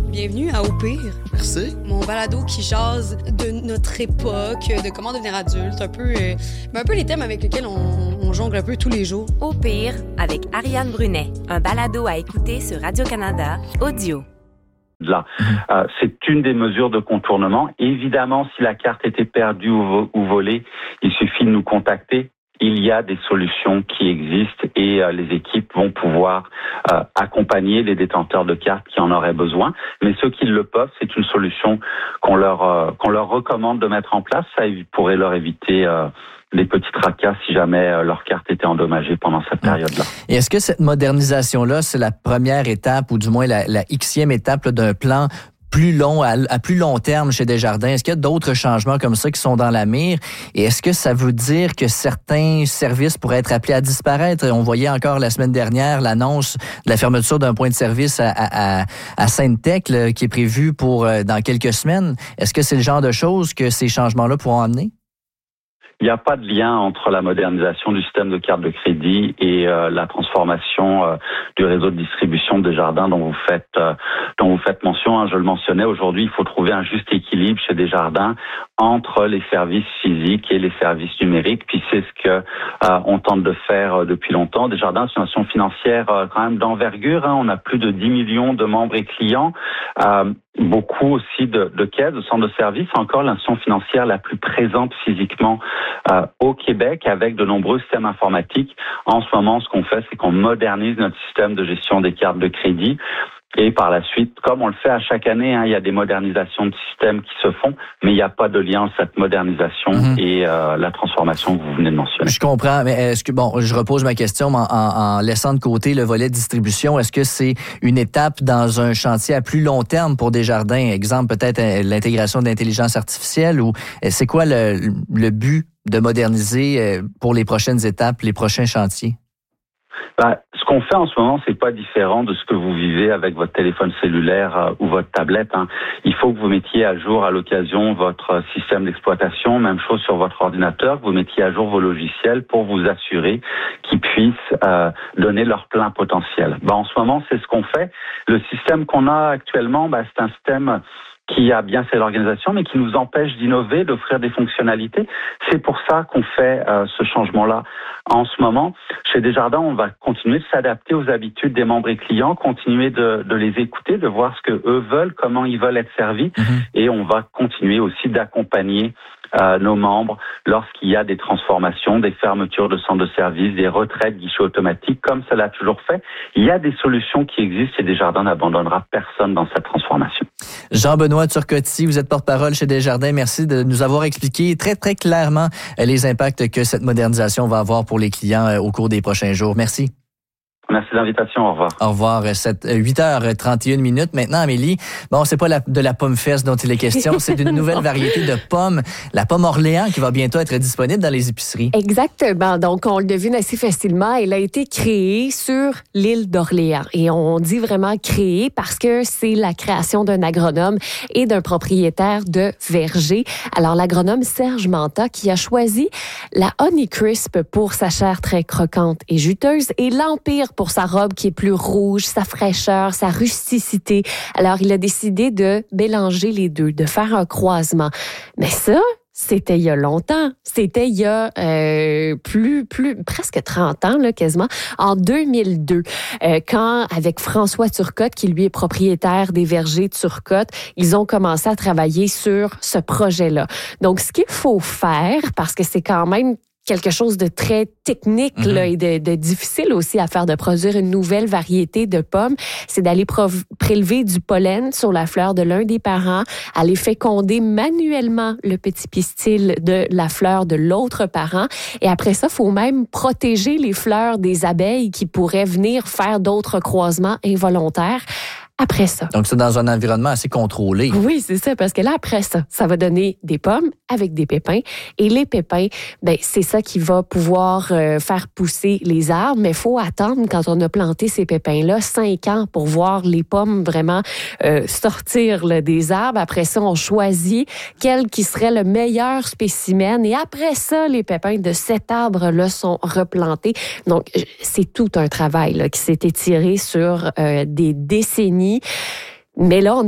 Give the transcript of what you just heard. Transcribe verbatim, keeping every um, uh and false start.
Bienvenue à Au pire. Merci. Mon balado qui jase de notre époque, de comment devenir adulte, un peu, euh, un peu les thèmes avec lesquels on, on jongle un peu tous les jours. Au pire, avec Ariane Brunet, un balado à écouter sur Radio-Canada, audio. Là, euh, c'est une des mesures de contournement. Évidemment, si la carte était perdue ou, vo- ou volée, il suffit de nous contacter. Il y a des solutions qui existent et euh, les équipes vont pouvoir euh, accompagner les détenteurs de cartes qui en auraient besoin. Mais ceux qui le peuvent, c'est une solution qu'on leur euh, qu'on leur recommande de mettre en place. Ça évi- pourrait leur éviter euh, des petits tracas si jamais euh, leur carte était endommagée pendant cette période-là. Et est-ce que cette modernisation-là, c'est la première étape ou du moins la, la Xème étape là, d'un plan plus long, à, à plus long terme chez Desjardins? Est-ce qu'il y a d'autres changements comme ça qui sont dans la mire? Et est-ce que ça veut dire que certains services pourraient être appelés à disparaître? On voyait encore la semaine dernière l'annonce de la fermeture d'un point de service à, à, à Sainte-Tech là, qui est prévu pour euh, dans quelques semaines. Est-ce que c'est le genre de choses que ces changements-là pourront amener? Il n'y a pas de lien entre la modernisation du système de carte de crédit et euh, la transformation euh, du réseau de distribution des Desjardins dont vous faites euh, dont vous faites mention. Hein. Je le mentionnais, aujourd'hui, il faut trouver un juste équilibre chez Desjardins entre les services physiques et les services numériques. Puis c'est ce que euh, on tente de faire euh, depuis longtemps. Desjardins, c'est une institution financière euh, quand même d'envergure. Hein. On a plus de dix millions de membres et clients. Euh, Beaucoup aussi de, de caisses, de centres de services, encore l'institution financière la plus présente physiquement euh, au Québec avec de nombreux systèmes informatiques. En ce moment, ce qu'on fait, c'est qu'on modernise notre système de gestion des cartes de crédit. Et par la suite, comme on le fait à chaque année, hein, il y a des modernisations de systèmes qui se font, mais il n'y a pas de lien entre cette modernisation mm-hmm. et euh, la transformation que vous venez de mentionner. Je comprends, mais est-ce que, bon, je repose ma question en, en, en laissant de côté le volet distribution. Est-ce que c'est une étape dans un chantier à plus long terme pour Desjardins? Exemple, peut-être l'intégration d'intelligence artificielle ou c'est quoi le, le but de moderniser pour les prochaines étapes, les prochains chantiers? Ben, ce qu'on fait en ce moment, c'est pas différent de ce que vous vivez avec votre téléphone cellulaire euh, ou votre tablette. Hein. Il faut que vous mettiez à jour à l'occasion votre système d'exploitation, même chose sur votre ordinateur, que vous mettiez à jour vos logiciels pour vous assurer qu'ils puissent euh, donner leur plein potentiel. Ben, en ce moment, c'est ce qu'on fait. Le système qu'on a actuellement, ben, c'est un système qui a bien fait l'organisation, mais qui nous empêche d'innover, d'offrir des fonctionnalités. C'est pour ça qu'on fait euh, ce changement-là en ce moment. Chez Desjardins, on va continuer de s'adapter aux habitudes des membres et clients, continuer de, de les écouter, de voir ce que eux veulent, comment ils veulent être servis, mmh. et on va continuer aussi d'accompagner euh, nos membres lorsqu'il y a des transformations, des fermetures de centres de services, des retraits de guichets automatiques, comme ça l'a toujours fait. Il y a des solutions qui existent et Desjardins n'abandonnera personne dans cette transformation. Jean-Benoît Turcotte, vous êtes porte-parole chez Desjardins. Merci de nous avoir expliqué très, très clairement les impacts que cette modernisation va avoir pour les clients au cours des prochains jours. Merci. Merci de l'invitation. Au revoir. Au revoir. huit heures trente et une minutes. Maintenant, Amélie, bon, c'est pas la, de la pomme fesse dont il est question. C'est d'une nouvelle variété de pomme, la pomme Orléans, qui va bientôt être disponible dans les épiceries. Exactement. Donc, on le devine assez facilement. Elle a été créée sur l'île d'Orléans. Et on dit vraiment créée parce que c'est la création d'un agronome et d'un propriétaire de verger. Alors, l'agronome Serge Manta qui a choisi la Honey Crisp pour sa chair très croquante et juteuse et l'Empire pour sa robe qui est plus rouge, sa fraîcheur, sa rusticité. Alors, il a décidé de mélanger les deux, de faire un croisement. Mais ça, c'était il y a longtemps. C'était il y a euh, plus, plus, presque trente ans, là, quasiment, en deux mille deux, euh, quand, avec François Turcotte, qui lui est propriétaire des vergers Turcotte, ils ont commencé à travailler sur ce projet-là. Donc, ce qu'il faut faire, parce que c'est quand même quelque chose de très technique mm-hmm. là, et de, de difficile aussi à faire, de produire une nouvelle variété de pommes, c'est d'aller prov- prélever du pollen sur la fleur de l'un des parents, aller féconder manuellement le petit pistil de la fleur de l'autre parent. Et après ça, il faut même protéger les fleurs des abeilles qui pourraient venir faire d'autres croisements involontaires. Après ça. Donc, c'est dans un environnement assez contrôlé. Oui, c'est ça, parce que là, après ça, ça va donner des pommes avec des pépins. Et les pépins, ben, c'est ça qui va pouvoir euh, faire pousser les arbres. Mais il faut attendre, quand on a planté ces pépins-là, cinq ans pour voir les pommes vraiment euh, sortir là, des arbres. Après ça, on choisit quel qui serait le meilleur spécimen. Et après ça, les pépins de cet arbre-là sont replantés. Donc, c'est tout un travail là, qui s'est étiré sur euh, des décennies. Mais là, on